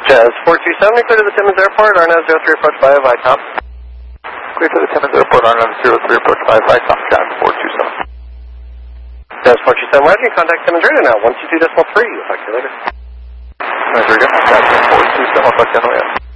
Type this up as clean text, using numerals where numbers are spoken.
Jazz 427, clear to the Timmins Airport, RNAV 03 approach by Vicom. Clear to the Timmins Airport, RNAV 03 approach by Vicom, Jazz 427. Jazz 427, Roger, contact Timmins Radio now, 122.3, we'll talk to you later. Timmins Radio, Jazz 427, we'll talk to you later.